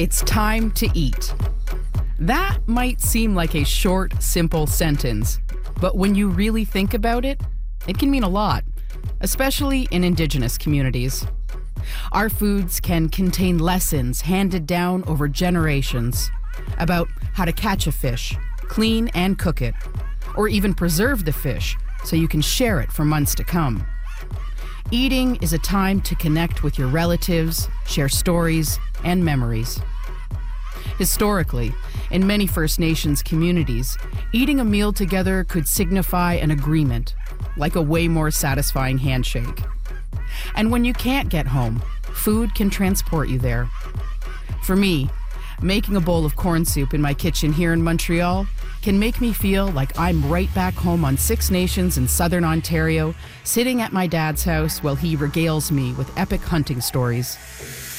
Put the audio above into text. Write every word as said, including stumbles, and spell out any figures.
It's time to eat. That might seem like a short, simple sentence, but when you really think about it, it can mean a lot, especially in Indigenous communities. Our foods can contain lessons handed down over generations about how to catch a fish, clean and cook it, or even preserve the fish so you can share it for months to come. Eating is a time to connect with your relatives, share stories, and memories. Historically, in many First Nations communities, eating a meal together could signify an agreement, like a way more satisfying handshake. And when you can't get home, food can transport you there. For me, making a bowl of corn soup in my kitchen here in Montreal can make me feel like I'm right back home on Six Nations in southern Ontario, sitting at my dad's house while he regales me with epic hunting stories.